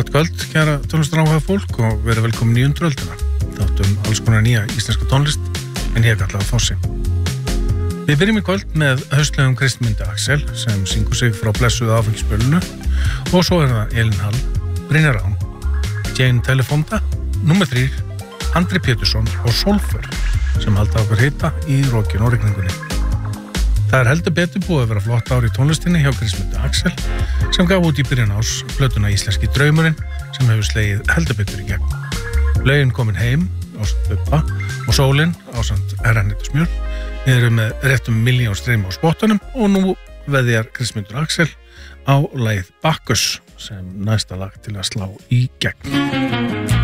Gott kvöld, kæra tónlistaráhuga fólk og verið velkomin í Undraöldina. Þáttum alls konar nýja íslenska tónlist en ég kallaði Fossi. Við byrjum í kvöld með haustlegum Kristmundi Axel sem syngur sig frá blessuðu áfengisbölunu og svo það Elín Hall, Brynjar Rán, Jane Telefonda, Númer 3, Andri Pétursson og Solfur sem halda okkur hita í rokinu og rigningunni. Það heldur betur búið að vera flott ár í tónlistinni hjá Kristmundi Axel sem gaf út í byrjun árs plötuna Íslenski draumurinn sem hefur slegið heldur betur í gegn. Lögin komin heim ásamt Bubba og Sólin ásamt Erranettusmjör. Við erum með réttum 1 milljón streyma á spottunum og nú veðjar Kristmundur Axel á lagið Bakkus sem næsta lag til að slá í gegn.